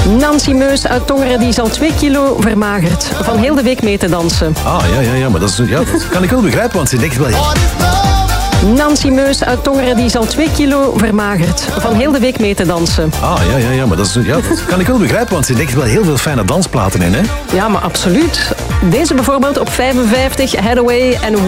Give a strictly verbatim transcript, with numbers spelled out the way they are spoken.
Nancy Meus uit Tongeren die is al twee kilo vermagerd. Van heel de week mee te dansen. Ah, ja, ja, ja, maar dat, is, ja, dat kan ik wel begrijpen, want ze denkt wel... Nancy Meus uit Tongeren die is al twee kilo vermagerd. Van heel de week mee te dansen. Ah, ja, ja, ja, maar dat, is, ja, dat kan ik wel begrijpen, want ze denkt wel heel veel fijne dansplaten in, hè? Ja, maar absoluut. Deze bijvoorbeeld op vijfenvijftig, Hathaway en